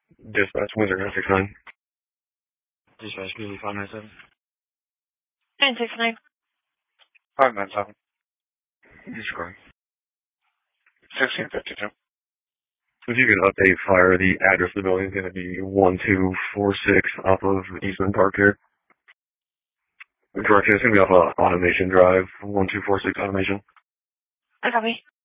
Dispatch Windsor 969. Dispatch Beasley 597. 969. 597. This is correct. 1652. If you could update fire, the address of the building is going to be 1246 off of Eastman Park here. Correct, it's going to be off of Automation Drive, 1246 Automation. I copy.